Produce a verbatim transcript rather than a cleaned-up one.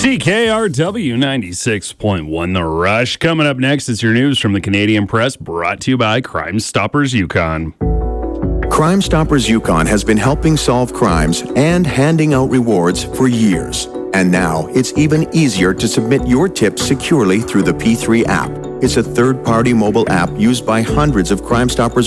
C K R W ninety-six point one The Rush. Coming up next is your news from the Canadian Press, brought to you by Crime Stoppers Yukon. Crime Stoppers Yukon has been helping solve crimes and handing out rewards for years. And now it's even easier to submit your tips securely through the P three app. It's a third-party mobile app used by hundreds of Crime Stoppers